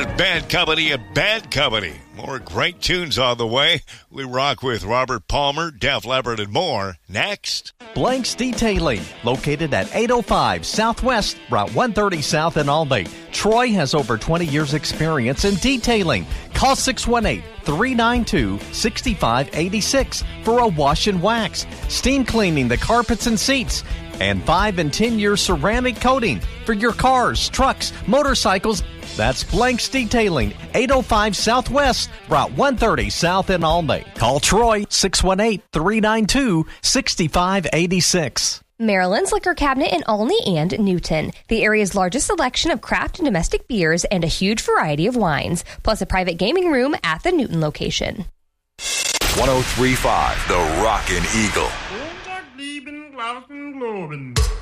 Bad Company and Bad Company. More great tunes on the way. We rock with Robert Palmer, Def Leppard, and more. Next. Blanks Detailing, located at 805 Southwest, Route 130 South in Albany. Troy has over 20 years experience in detailing. Call 618-392-6586 for a wash and wax, steam cleaning the carpets and seats, and 5 and 10-year ceramic coating for your cars, trucks, motorcycles. That's Blanks Detailing, 805 Southwest, Route 130 South in Albany. Call Troy, 618-392-6586. Maryland's Liquor Cabinet in Olney and Newton. The area's largest selection of craft and domestic beers and a huge variety of wines, plus a private gaming room at the Newton location. 103.5, The Rockin' Eagle.